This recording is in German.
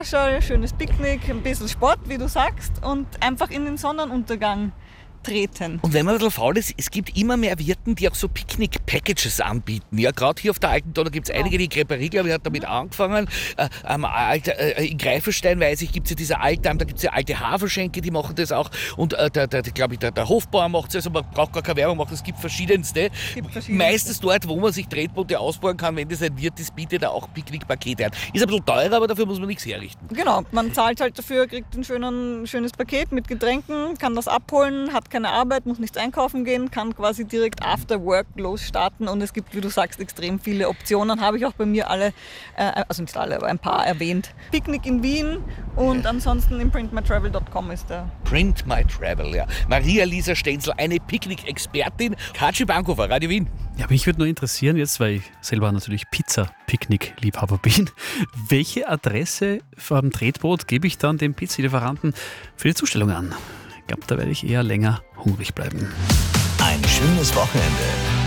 Schon ein schönes Picknick, ein bisschen Sport, wie du sagst, und einfach in den Sonnenuntergang treten. Und wenn man ein bisschen faul ist, es gibt immer mehr Wirten, die auch so Picknick-Packages anbieten. Ja, gerade hier auf der Alten Donau gibt es einige, die Creperie, glaube ich, hat damit angefangen. In Greifenstein, weiß ich, gibt es ja diese Altarm, da gibt es ja alte Haferschenke, die machen das auch. Und der Hofbauer macht es, also man braucht gar keine Werbung machen, es gibt verschiedenste. Meistens dort, wo man sich Tretboote ausbauen kann, wenn das ein Wirt ist, bietet er auch Picknick-Pakete an. Ist ein bisschen teurer, aber dafür muss man nichts herrichten. Genau, man zahlt halt dafür, kriegt ein schönes Paket mit Getränken, kann das abholen, hat keine Arbeit, muss nichts einkaufen gehen, kann quasi direkt after work losstarten und es gibt, wie du sagst, extrem viele Optionen. Habe ich auch bei mir alle, also nicht alle, aber ein paar erwähnt. Picknick in Wien und ansonsten im printmytravel.com ist der. Print My Travel, ja. Maria-Lisa Stenzel, eine Picknick-Expertin. Katschi Bankhofer, Radio Wien. Ja, mich würde nur interessieren jetzt, weil ich selber natürlich Pizza-Picknick-Liebhaber bin, welche Adresse vom Tretboot gebe ich dann dem Pizzalieferanten für die Zustellung an? Ich glaube, da werde ich eher länger hungrig bleiben. Ein schönes Wochenende